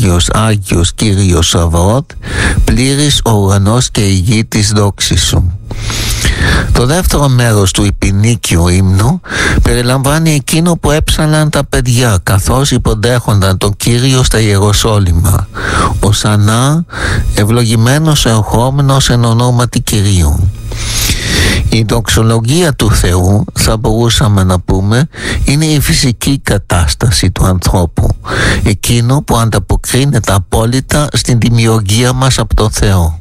Άγιος, Άγιος Κύριος Σαβαώτ, πλήρης ο ουρανός και η γη της δόξης σου. Το δεύτερο μέρος του υπηνίκιου ύμνου περιλαμβάνει εκείνο που έψαλαν τα παιδιά καθώς υποδέχονταν τον Κύριο στα Ιεροσόλυμα. Οσανά, ευλογημένος ερχόμενος εν ονόματι Κυρίου. Η δοξολογία του Θεού, θα μπορούσαμε να πούμε, είναι η φυσική κατάσταση του ανθρώπου, εκείνο που ανταποκρίνεται απόλυτα στην δημιουργία μας από τον Θεό.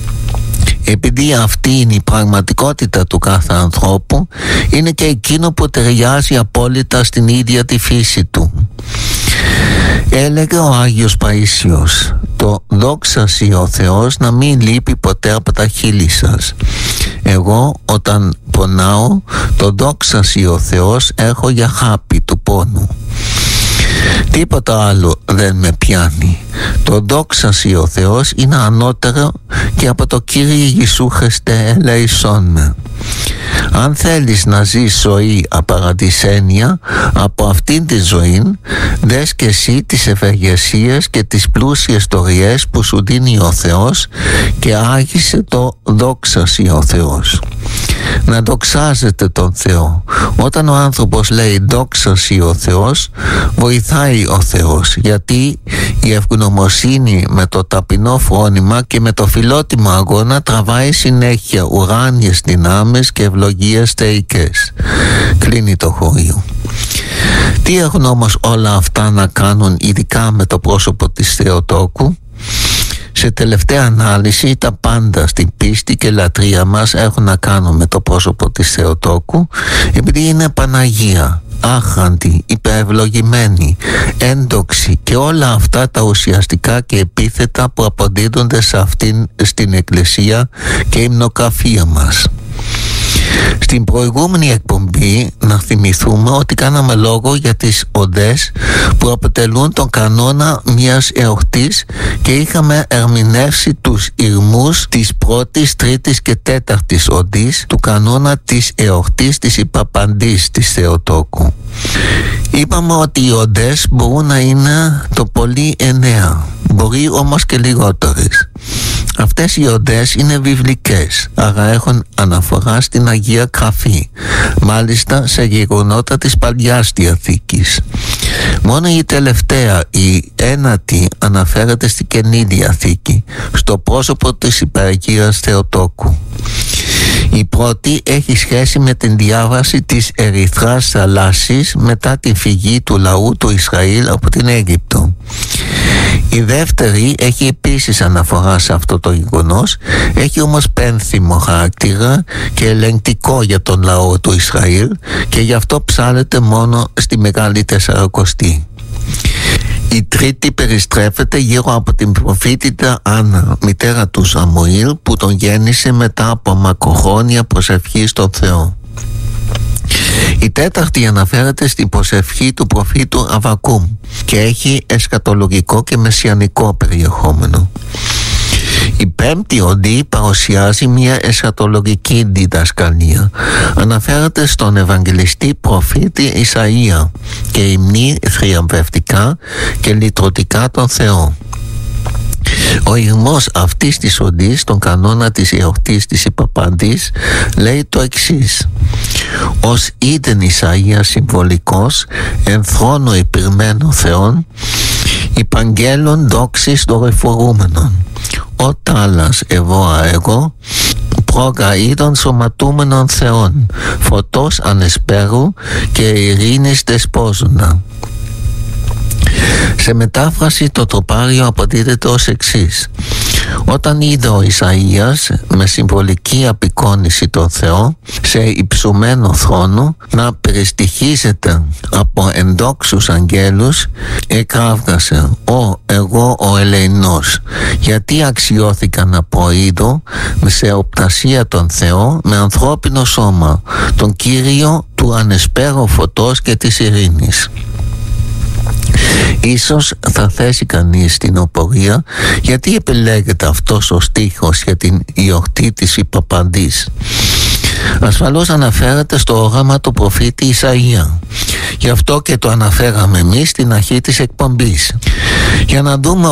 Επειδή αυτή είναι η πραγματικότητα του κάθε ανθρώπου, είναι και εκείνο που ταιριάζει απόλυτα στην ίδια τη φύση του. Έλεγε ο Άγιος Παΐσιος: «Το δόξασι ο Θεός να μην λείπει ποτέ από τα χείλη σας. Εγώ όταν πονάω, το δόξασι ο Θεός έχω για χάπη του πόνου. Τίποτα άλλο δεν με πιάνει. Το δόξασι ο Θεός είναι ανώτερο και από το Κύριε Ιησού Χριστέ ελέησόν με». Αν θέλεις να ζεις ζωή απαρατησένια από αυτήν τη ζωή, δες και εσύ τις ευεργεσίες και τις πλούσιες τοριές που σου δίνει ο Θεός και άγισε το δόξασι ο Θεός. Να δοξάζεται τον Θεό. Όταν ο άνθρωπος λέει δόξασι ο Θεός, βοηθάει ο Θεός, γιατί η ευγνωμοσύνη με το ταπεινό φρόνημα και με το φιλότιμο αγώνα τραβάει συνέχεια ουράνιες δυνάμεις και ευλογίες θεϊκές. Κλείνει το χωρίο. Τι έχουν όμως όλα αυτά να κάνουν ειδικά με το πρόσωπο της Θεοτόκου? Σε τελευταία ανάλυση, τα πάντα στην πίστη και λατρεία μας έχουν να κάνουν με το πρόσωπο της Θεοτόκου, επειδή είναι Παναγία, άχραντη, υπερευλογημένη, έντοξη και όλα αυτά τα ουσιαστικά και επίθετα που αποδίδονται σε αυτήν στην Εκκλησία και υμνογραφία μας. Στην προηγούμενη εκπομπή να θυμηθούμε ότι κάναμε λόγο για τις οδές που αποτελούν τον κανόνα μιας εορτής και είχαμε ερμηνεύσει τους ηρμούς της πρώτης, τρίτης και τέταρτης οδής του κανόνα της εορτής της Υπαπαντής της Θεοτόκου. Είπαμε ότι οι οδές μπορούν να είναι το πολύ 9, μπορεί όμως και λιγότερες. Αυτές οι οδές είναι βιβλικές, άρα έχουν αναφορά στην Αγία Γραφή, μάλιστα σε γεγονότα της Παλιάς Διαθήκης. Μόνο η τελευταία, η ένατη, αναφέρεται στην Καινή Διαθήκη, στο πρόσωπο της Υπεργείας Θεοτόκου. Η πρώτη έχει σχέση με την διάβαση της Ερυθράς θαλάσσης μετά την φυγή του λαού του Ισραήλ από την Αίγυπτο. Η δεύτερη έχει επίσης αναφορά σε αυτό το γεγονός, έχει όμως πένθυμο χαρακτήρα και ελεγκτικό για τον λαό του Ισραήλ και γι' αυτό ψάλλεται μόνο στη Μεγάλη Τεσσαρακοστή. Η τρίτη περιστρέφεται γύρω από την προφήτητα Άννα, μητέρα του Σαμουήλ, που τον γέννησε μετά από μακροχρόνια προσευχή στον Θεό. Η τέταρτη αναφέρεται στην προσευχή του προφήτου Αββακούμ και έχει εσκατολογικό και μεσιανικό περιεχόμενο. Η πέμπτη οδή παρουσιάζει μια εσχατολογική διδασκαλία. Αναφέρεται στον Ευαγγελιστή προφήτη Ισαΐα και υμνεί θριαμβευτικά και λυτρωτικά τον Θεό. Ο ηρμός αυτής της οδής, τον κανόνα της εορτής της Υπαπαντής, λέει το εξής: «Ως είδεν Ισαΐας συμβολικός, εν θρόνο υπηρμένο Θεόν, υπαγγέλων δόξης δορυφορούμενων. Ο τάλας ευώα εγώ, πρόγα είδων σωματούμενων Θεών, φωτός ανεσπέρου και ειρήνης δεσπόζουνα». Σε μετάφραση το τροπάριο αποδίδεται ως εξής: «Όταν είδε ο Ισαΐας με συμβολική απεικόνηση τον Θεό σε υψωμένο θρόνο να περιστοιχίζεται από ενδόξους αγγέλους, εκράβγασε: εγώ ο ελεηνός, γιατί αξιώθηκα να προείδω σε οπτασία τον Θεό με ανθρώπινο σώμα, τον Κύριο του ανεσπέρου φωτός και της ειρήνης». Ίσως θα θέσει κανείς την οπορία γιατί επιλέγεται αυτός ο στίχος για την γιορτή της Υπαπαντής. Ασφαλώς αναφέρεται στο όραμα του προφήτη Ισαΐα. Γι' αυτό και το αναφέραμε εμείς στην αρχή της εκπομπής. Για να δούμε